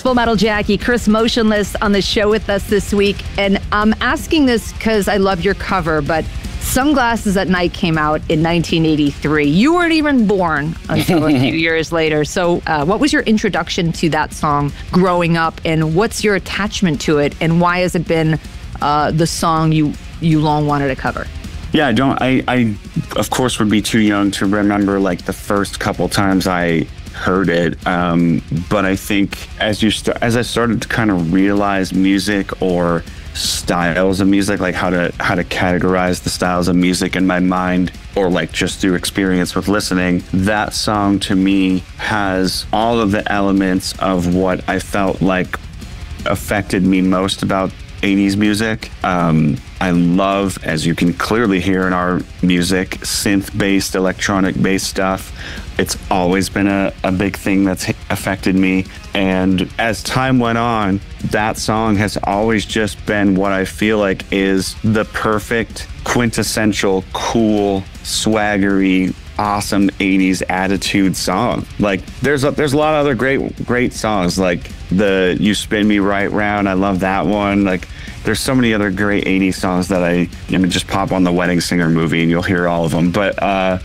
Full Metal Jackie, Chris Motionless on the show with us this week. And I'm asking this because I love your cover, but Sunglasses at Night came out in 1983. You weren't even born until a few years later. So what was your introduction to that song growing up, and what's your attachment to it, and why has it been the song you long wanted to cover? Yeah, I of course would be too young to remember like the first couple times I heard it, but I think as I started to kind of realize music or styles of music, like how to categorize the styles of music in my mind, or like just through experience with listening, that song to me has all of the elements of what I felt like affected me most about 80s music. I love, as you can clearly hear in our music, synth-based, electronic-based stuff. It's always been a big thing that's affected me. And as time went on, that song has always just been what I feel like is the perfect, quintessential, cool, swaggery, awesome 80s attitude song. Like there's a lot of other great songs, like the You Spin Me Right Round. I love that one. Like there's so many other great 80s songs that I just pop on the Wedding Singer movie and you'll hear all of them. But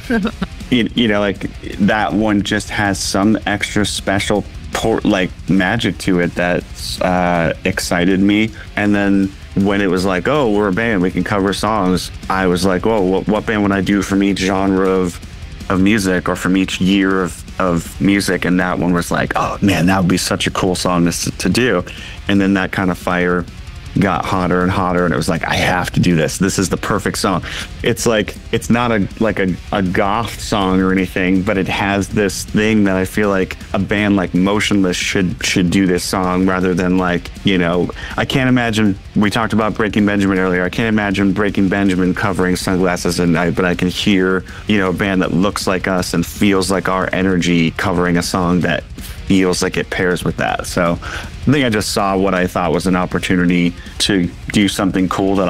you know, like that one just has some extra special like magic to it that excited me. And then when it was like, oh, we're a band, we can cover songs, I was like, oh, what band would I do from each genre of music, or from each year of music? And that one was like, oh man, that would be such a cool song to do. And then that kind of fire got hotter and hotter, and it was like, I have to do this. This is the perfect song. It's like, it's not a goth song or anything, but it has this thing that I feel like a band like Motionless should do this song, rather than like, you know, I can't imagine, we talked about Breaking Benjamin earlier, I can't imagine Breaking Benjamin covering Sunglasses at Night, but I can hear, you know, a band that looks like us and feels like our energy covering a song that feels like it pairs with that. So I think I just saw what I thought was an opportunity to do something cool that